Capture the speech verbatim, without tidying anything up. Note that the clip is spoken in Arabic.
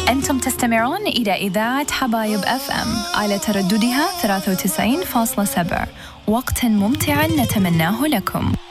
أنتم تستمعون إلى إذاعة حبايب أف أم على ترددها ثلاثة وتسعين فاصلة سبعة. وقتاً ممتعاً نتمناه لكم.